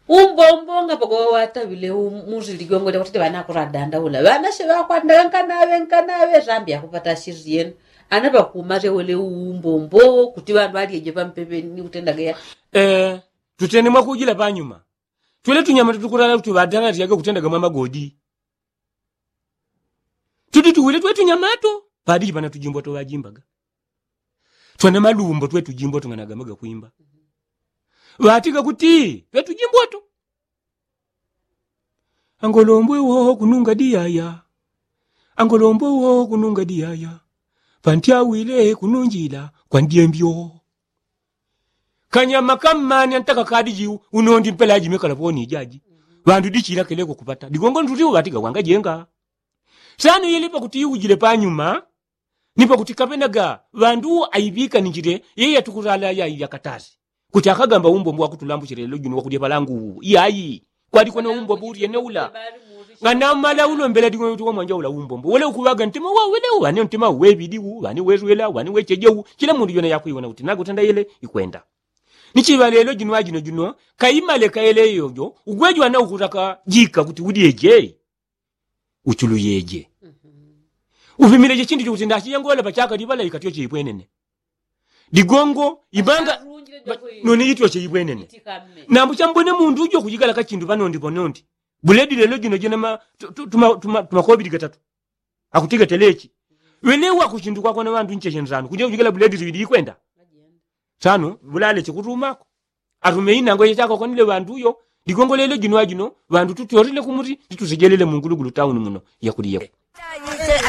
Umbombo ngapoko watabile umuzili gongole kuti bana kuradanda ula bana sheba kwanda nkanawe zambia kupata shiriyen anaba kumare wole umbombo kuti bantu aliyeje pampepeni utenda geya tutene mwakujila panyuma twele tunyama tukurala kuti badana tiyage kutenda gamwa magodi tuwile twetu nyamato padi bana tujimbo to wajimbaga twana malumbo twetu jimbo tunganagamaga kuimba watika kuti twetu jimbo to angolombwe wo kununga diaya pantia wile kununjila kwa ndiembyo kanyama kamani antaka kadiji unondi mpelaji mekala poni jaji bantu dichira keleko kupata digongo ndutiwo watika wanga jenga sano yelipa kuti ujile panyuma nipa kuti kapenaga bantu aibika ninjire yeye tukurala ya katazi kuti akagamba umbombo wakutulambuchire lojuni wakudye palangu yayi kwadi kone umbombo uri eneula ngana mala ulo mbele digo tuko mwanja ula umbombo wale ukubaga ntima wa wele wane ntima webidiwu wani wezwela wani wechejewu kila mundu yona yakuyibona kuti nagutanda yele ikwenda nichibalelo juno kaimale kaele yoyo ugwejwa na ukutaka jika kuti udieje uchulu yeje uvimile chindi kuti ndachiyangola pachaka dibala ikatyo chibwenene digongo ibanga none yitwa chibwenene nambu chambone mundu ujo kujikala kachindu panondi buledi lelo jino jena tumakobidi gatatu akutiga telechi wenewa kuchindu kwako na bantu nche chenzano kuje kujikala buledi zibidi ikwenda tano bulale chikutumako arumeina ngoye chako konile bantu yo digongo lelo jino bantu tutorile kumuti tutusejelele mungulugulu town muno yakuli